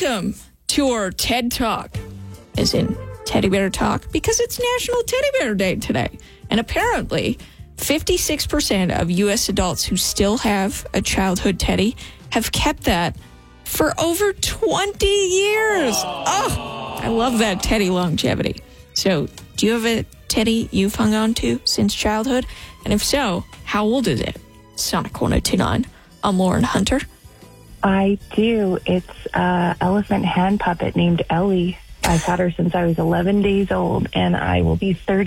welcome to our TED Talk, as in Teddy Bear Talk, because it's National Teddy Bear Day today. And apparently, 56% of U.S. adults who still have a childhood teddy have kept that for over 20 years. Oh, I love that teddy longevity. So, do you have a teddy you've hung on to since childhood? And if so, how old is it? Sonic 1029. I'm Lauren Hunter. I do. It's an elephant hand puppet named Ellie. I've had her since I was 11 days old, and I will be 30